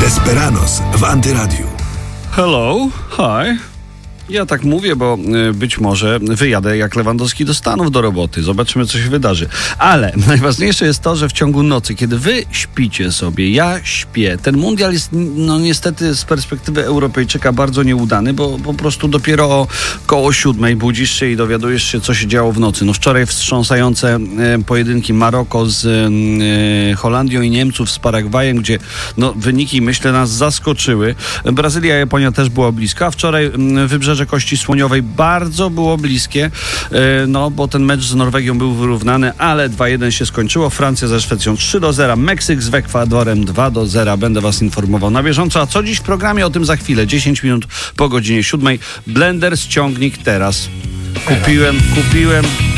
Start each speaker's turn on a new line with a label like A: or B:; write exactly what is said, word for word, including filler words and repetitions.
A: Desperados w Antyradiu.
B: Hello, hi. Ja tak mówię, bo y, być może wyjadę jak Lewandowski do Stanów do roboty. Zobaczymy, co się wydarzy. Ale najważniejsze jest to, że w ciągu nocy, kiedy wy śpicie sobie, ja śpię, ten mundial jest no niestety z perspektywy Europejczyka bardzo nieudany, bo po prostu dopiero koło siódmej budzisz się i dowiadujesz się, co się działo w nocy. No wczoraj wstrząsające y, pojedynki Maroko z y, Holandią i Niemców z Paragwajem, gdzie no, wyniki, myślę, nas zaskoczyły. Brazylia, Japonia też była blisko, a wczoraj y, wybrzeże Kości Słoniowej bardzo było bliskie, no bo ten mecz z Norwegią był wyrównany, ale dwa jeden się skończyło. Francja ze Szwecją trzy do zera, Meksyk z Ekwadorem dwa do zera. Będę was informował na bieżąco. A co dziś w programie? O tym za chwilę. dziesięć minut po godzinie siódmej. Blender ściągnik teraz. Kupiłem, kupiłem